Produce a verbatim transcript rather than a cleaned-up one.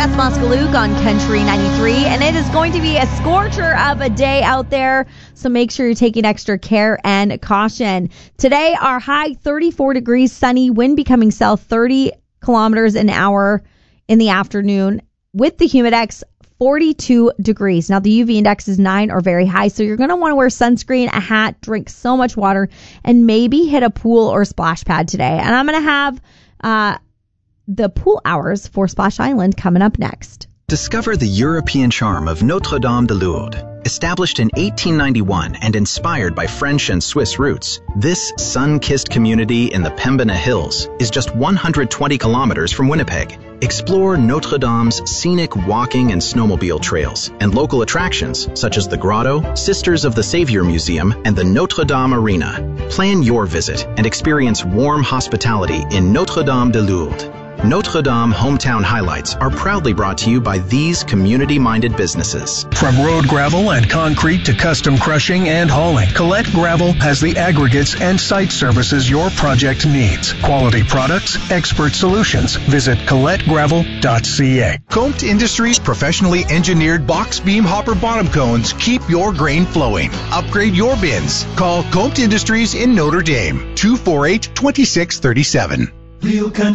Jess Moskaluk on Country ninety-three, and it is going to be a scorcher of a day out there, so make sure you're taking extra care and caution. Today, our high thirty-four degrees, sunny, wind becoming south thirty kilometers an hour in the afternoon, with the humidex forty-two degrees. Now, the U V index is nine or very high, so you're going to want to wear sunscreen, a hat, drink so much water, and maybe hit a pool or splash pad today. And I'm going to have uh, the pool hours for Splash Island coming up next. Discover the European charm of Notre-Dame de Lourdes. Established in eighteen ninety-one and inspired by French and Swiss roots, this sun-kissed community in the Pembina Hills is just one hundred twenty kilometers from Winnipeg. Explore Notre Dame's scenic walking and snowmobile trails and local attractions such as the Grotto, Sisters of the Savior Museum, and the Notre Dame Arena. Plan your visit and experience warm hospitality in Notre-Dame de Lourdes. Notre Dame Hometown Highlights are proudly brought to you by these community-minded businesses. From road gravel and concrete to custom crushing and hauling, Colette Gravel has the aggregates and site services your project needs. Quality products, expert solutions. Visit colette gravel dot c a. Comte Industries professionally engineered box beam hopper bottom cones keep your grain flowing. Upgrade your bins. Call Comte Industries in Notre Dame, two four eight, two six three seven. Real